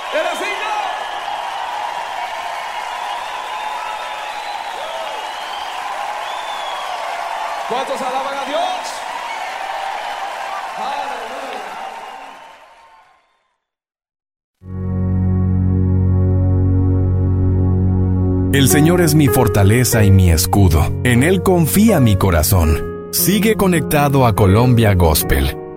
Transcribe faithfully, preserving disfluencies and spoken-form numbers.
¿Eres digno? ¿Cuántos alaban a Dios? Aleluya. El Señor es mi fortaleza y mi escudo. En Él confía mi corazón. Sigue conectado a Colombia Gospel.